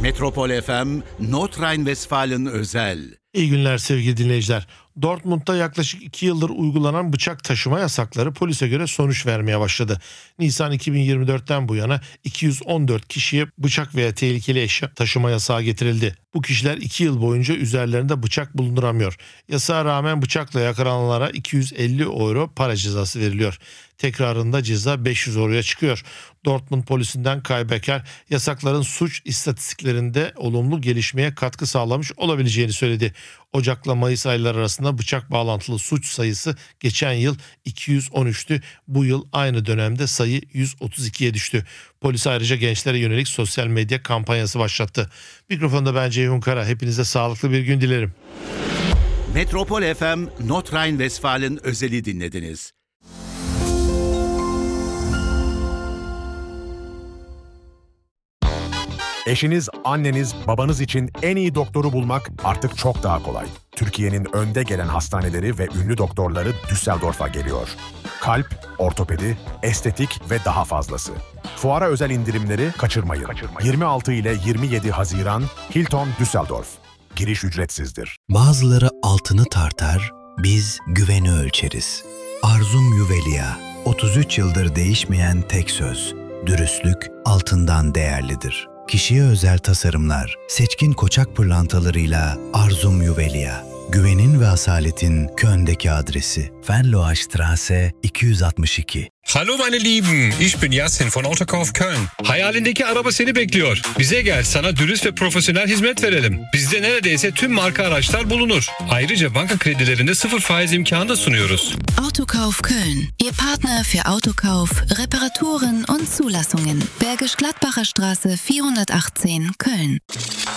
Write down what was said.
Metropol FM, Nordrhein-Westfalen özel. İyi günler sevgili dinleyiciler. Dortmund'da yaklaşık 2 yıldır uygulanan bıçak taşıma yasakları polise göre sonuç vermeye başladı. Nisan 2024'ten bu yana 214 kişiye bıçak veya tehlikeli eşya taşıma yasağı getirildi. Bu kişiler 2 yıl boyunca üzerlerinde bıçak bulunduramıyor. Yasağa rağmen bıçakla yakalananlara 250 euro para cezası veriliyor. Tekrarında ceza 500 euroya çıkıyor. Dortmund polisinden Kai Becker yasakların suç istatistiklerinde olumlu gelişmeye katkı sağlamış olabileceğini söyledi. Ocak'la Mayıs ayları arasında bıçak bağlantılı suç sayısı geçen yıl 213'tü. Bu yıl aynı dönemde sayı 132'ye düştü. Polis ayrıca gençlere yönelik sosyal medya kampanyası başlattı. Mikrofonda ben Ceyhun Kara. Hepinize sağlıklı bir gün dilerim. Metropol FM, Nordrhein-Westfalen özeli dinlediniz. Eşiniz, anneniz, babanız için en iyi doktoru bulmak artık çok daha kolay. Türkiye'nin önde gelen hastaneleri ve ünlü doktorları Düsseldorf'a geliyor. Kalp, ortopedi, estetik ve daha fazlası. Fuara özel indirimleri kaçırmayın. 26 ile 27 Haziran Hilton Düsseldorf. Giriş ücretsizdir. Bazıları altını tartar, biz güveni ölçeriz. Arzum Juvelia, 33 yıldır değişmeyen tek söz. Dürüstlük altından değerlidir. Kişiye özel tasarımlar, seçkin koçak pırlantalarıyla Arzum Juvelia. Güvenin ve asaletin Köln'deki adresi. Venloa Straße 262. Hallo meine Lieben, ich bin Yassin von Autokauf Köln. Hayalindeki araba seni bekliyor. Bize gel, sana dürüst ve profesyonel hizmet verelim. Bizde neredeyse tüm marka araçlar bulunur. Ayrıca banka kredilerinde 0 faiz imkanı da sunuyoruz. Autokauf Köln, Ihr Partner für Autokauf, Reparaturen und Zulassungen. Bergisch Gladbacher Straße 418, Köln.